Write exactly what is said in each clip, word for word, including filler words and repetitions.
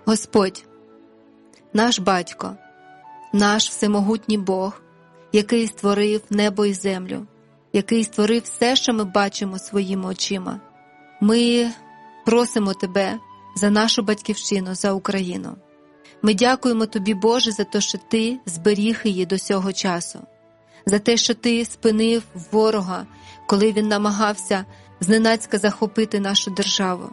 Господь, наш Батько, наш всемогутній Бог, який створив небо і землю, який створив все, що ми бачимо своїми очима. Ми просимо Тебе за нашу Батьківщину, за Україну. Ми дякуємо Тобі, Боже, за те, що Ти зберіг її до сього часу, за те, що Ти спинив ворога, коли він намагався зненацька захопити нашу державу.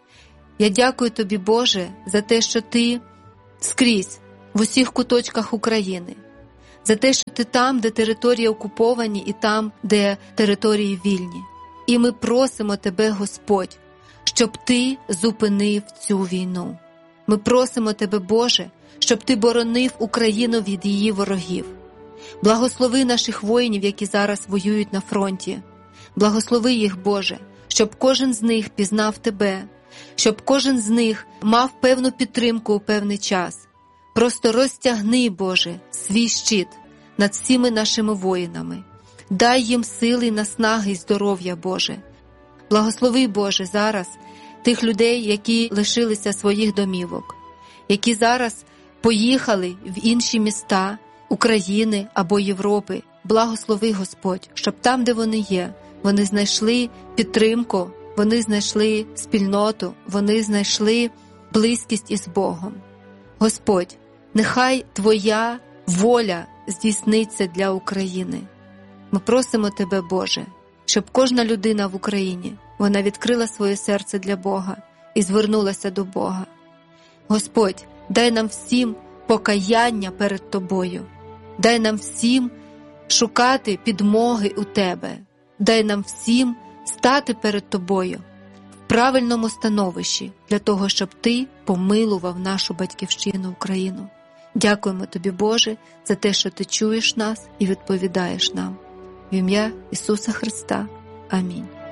Я дякую Тобі, Боже, за те, що Ти скрізь, в усіх куточках України, за те, що Ти там, де території окуповані, і там, де території вільні. І ми просимо Тебе, Господь, щоб Ти зупинив цю війну. Ми просимо Тебе, Боже, щоб Ти боронив Україну від її ворогів. Благослови наших воїнів, які зараз воюють на фронті. Благослови їх, Боже, щоб кожен з них пізнав Тебе, щоб кожен з них мав певну підтримку у певний час. Просто розтягни, Боже, свій щит над всіми нашими воїнами. Дай їм сили, наснаги і здоров'я, Боже. Благослови, Боже, зараз тих людей, які лишилися своїх домівок, які зараз поїхали в інші міста України або Європи. Благослови, Господь, щоб там, де вони є, вони знайшли підтримку, вони знайшли спільноту, вони знайшли близькість із Богом. Господь, нехай Твоя воля здійсниться для України. Ми просимо Тебе, Боже, щоб кожна людина в Україні, вона відкрила своє серце для Бога і звернулася до Бога. Господь, дай нам всім покаяння перед Тобою. Дай нам всім шукати підмоги у Тебе. Дай нам всім стати перед Тобою в правильному становищі для того, щоб Ти помилував нашу Батьківщину Україну. Дякуємо Тобі, Боже, за те, що Ти чуєш нас і відповідаєш нам. В ім'я Ісуса Христа. Амінь.